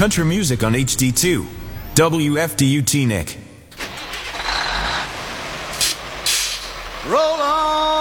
country music on HD2. WFDU Teaneck. Roll on!